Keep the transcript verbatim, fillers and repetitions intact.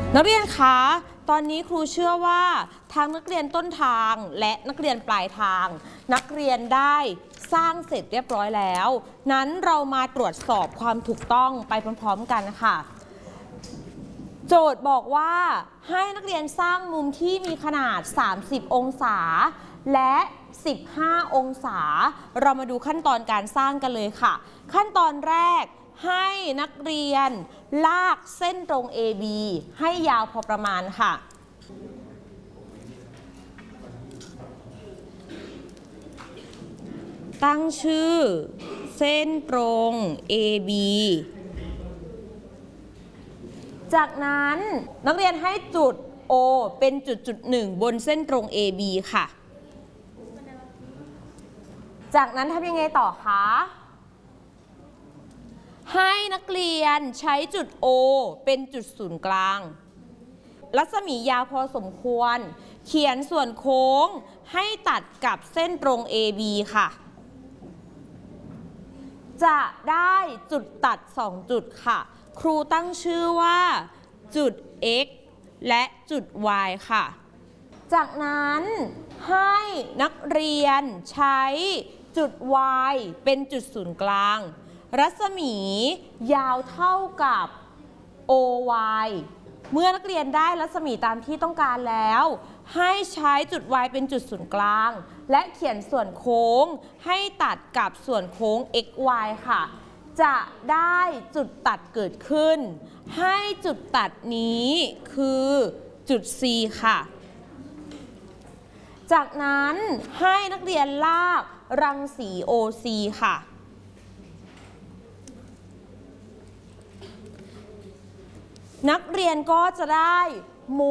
นักเรียนคะตอนนี้ครูเชื่อว่าทั้งนักเรียนต้นทางและนักเรียนปลายทางนักเรียนได้สร้างเสร็จเรียบร้อยแล้วนั้นเรามาตรวจสอบความถูกต้องไปพร้อมๆกันนะคะโจทย์บอกว่าให้นักเรียนสร้างมุมที่มีขนาดสามสิบองศาและสิบห้าองศาเรามาดูขั้นตอนการสร้างกันเลยค่ะขั้นตอนแรกให้นักเรียนลากเส้นตรง เอ บี ให้ยาวพอประมาณค่ะตั้งชื่อเส้นตรง เอ บี จากนั้นนักเรียนให้จุด O เป็นจุดจุดหนึ่งบนเส้นตรง เอ บี ค่ะจากนั้นทำยังไงต่อคะให้นักเรียนใช้จุด O เป็นจุดศูนย์กลางรัศมียาวพอสมควรเขียนส่วนโค้งให้ตัดกับเส้นตรง เอ บี ค่ะจะได้จุดตัดสองจุดค่ะครูตั้งชื่อว่าจุด x และจุด y ค่ะจากนั้นให้นักเรียนใช้จุด y เป็นจุดศูนย์กลางรัศมียาวเท่ากับ โอ วาย เมื่อนักเรียนได้รัศมีตามที่ต้องการแล้วให้ใช้จุด y เป็นจุดศูนย์กลางและเขียนส่วนโค้งให้ตัดกับส่วนโค้ง x y ค่ะจะได้จุดตัดเกิดขึ้นให้จุดตัดนี้คือจุด C ค่ะจากนั้นให้นักเรียนลากรังสี โอ ซี ค่ะนักเรียนก็จะได้